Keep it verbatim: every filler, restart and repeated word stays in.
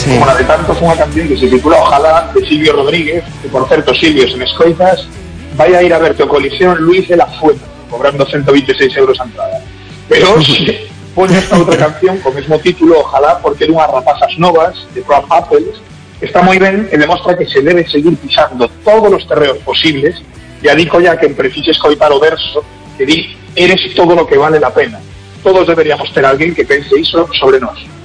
sí. como la de tantos, unha canción que se titula Ojalá, de Silvio Rodríguez, que por certo, Silvio, se me escoitas, vai a ir a verte o Colisión Luis de la Fuente, cobrando ciento veintiséis euros a entrada. Pero se pone esta outra canción co mesmo título, Ojalá, porque é dunhas rapazas novas, de Crab Apples, que está moi ben e demostra que se debe seguir pisando todos os terreos posibles, e adico ya que en precise escoitar o verso que di, eres todo lo que vale la pena. Todos deberíamos ter alguén que pense iso sobre nós.